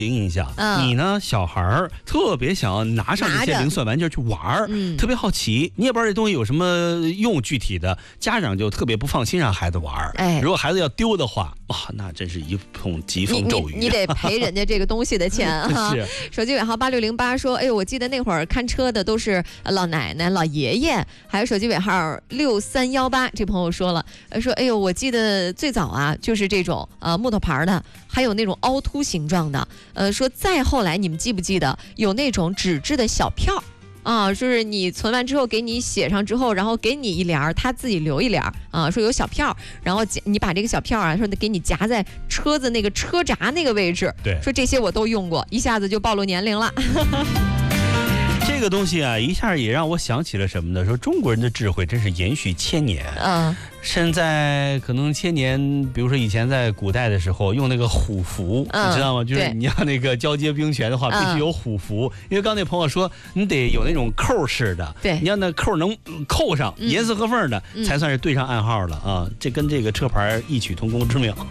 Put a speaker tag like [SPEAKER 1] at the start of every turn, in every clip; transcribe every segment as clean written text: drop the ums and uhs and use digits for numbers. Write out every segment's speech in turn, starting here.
[SPEAKER 1] 零印象，你呢，小孩儿特别想要拿上这些零碎玩具去玩儿，特别好奇，你也不知道这东西有什么用，具体的家长就特别不放心让孩子玩儿。如果孩子要丢的话，哇，那真是一通疾风骤雨。
[SPEAKER 2] 你得赔人家这个东西的钱啊。是。手机尾号8608说，哎呦，我记得那会儿看车的都是老奶奶、老爷爷，还有手机尾号6318，这朋友说了，说，哎呦，我记得最早啊，就是这种木头牌的，还有那种凹凸形状的。说再后来，你们记不记得有那种纸质的小票啊？就是你存完之后给你写上之后，然后给你一联，他自己留一联啊。说有小票，然后你把这个小票啊，说给你夹在车子那个车闸那个位置。
[SPEAKER 1] 对，
[SPEAKER 2] 说这些我都用过，一下子就暴露年龄了。
[SPEAKER 1] 这个东西啊，一下也让我想起了什么呢？说中国人的智慧真是延续千年。现在可能千年，比如说以前在古代的时候用那个虎符，你知道吗？就是你要那个交接兵权的话，必须有虎符。因为刚那朋友说，你得有那种扣式的，
[SPEAKER 2] 对，
[SPEAKER 1] 你要那扣能扣上，严丝合缝的，才算是对上暗号了啊！这跟这个车牌异曲同工之妙。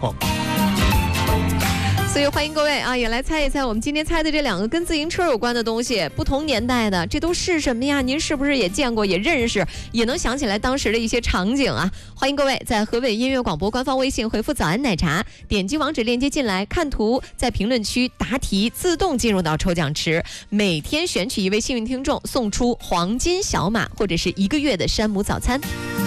[SPEAKER 2] 所以欢迎各位啊，也来猜一猜我们今天猜的这两个跟自行车有关的东西，不同年代的，这都是什么呀？您是不是也见过，也认识，也能想起来当时的一些场景啊？欢迎各位在河北音乐广播官方微信回复早安奶茶，点击网址链接进来看图，在评论区答题，自动进入到抽奖池，每天选取一位幸运听众，送出黄金小马或者是1个月的山姆早餐。